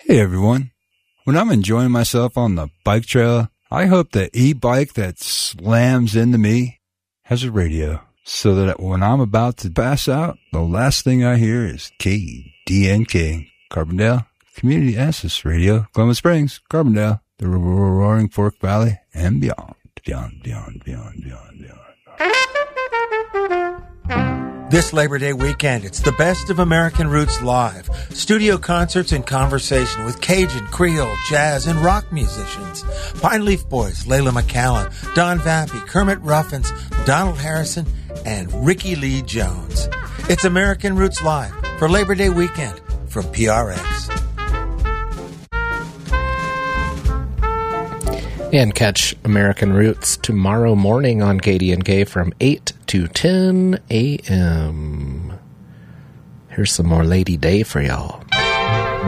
Hey everyone. When I'm enjoying myself on the bike trail, I hope the e-bike that slams into me has a radio so that when I'm about to pass out, the last thing I hear is KDNK, Carbondale Community Access Radio, Columbus Springs, Carbondale, the Roaring Fork Valley, and beyond. This Labor Day weekend, it's the Best of American Roots Live. Studio concerts and conversation with Cajun, Creole, jazz, and rock musicians. Pine Leaf Boys, Layla McCallum, Don Vappy, Kermit Ruffins, Donald Harrison, and Ricky Lee Jones. It's American Roots Live for Labor Day weekend from PRX. And catch American Roots tomorrow morning on KDNK from 8 to 10 a.m. Here's some more Lady Day for y'all.